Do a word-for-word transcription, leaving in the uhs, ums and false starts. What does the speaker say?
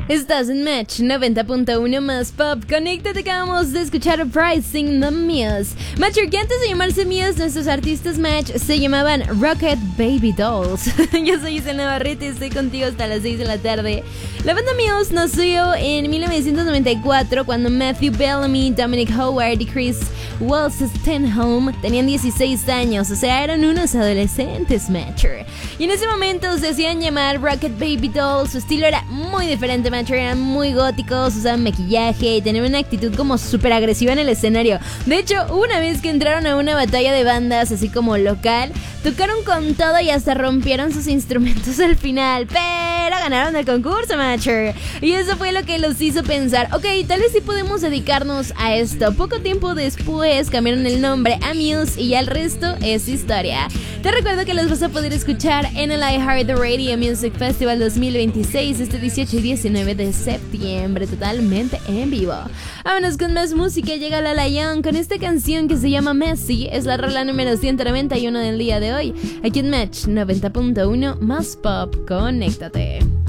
Estás en Match noventa punto uno más Pop. Conéctate, acabamos de escuchar Uprising the Muse. Matcher, que antes de llamarse Muse, nuestros artistas Match se llamaban Rocket Baby Dolls. Yo soy Isela Navarrete y estoy contigo hasta las seis de la tarde. La banda Muse nació en mil novecientos noventa y cuatro cuando Matthew Bellamy, Dominic Howard y Chris Walsh-Stenholm tenían dieciséis años, o sea, eran unos adolescentes, Matcher. Y en ese momento se hacían llamar Rocket Baby Dolls. Su estilo era muy diferente, Matcher, eran muy góticos, usaban maquillaje y tenían una actitud como súper agresiva en el escenario. De hecho, una vez que entraron a una batalla de bandas así como local, tocaron con todo y hasta rompieron sus instrumentos al final, pero ganaron el concurso, Matcher. Y eso fue lo que los hizo pensar, ok, tal vez sí podemos dedicarnos a esto. Poco tiempo después cambiaron el nombre a Muse y ya el resto es historia. Te recuerdo que los vas a poder escuchar en el iHeartRadio Music Festival dos mil veintiséis este dieciocho y diecinueve de septiembre, totalmente en vivo. Vámonos con más música. Llega Lala Young con esta canción que se llama Messi. Es la rola número ciento noventa y uno del día de hoy, aquí en Match noventa punto uno más Pop. Conéctate.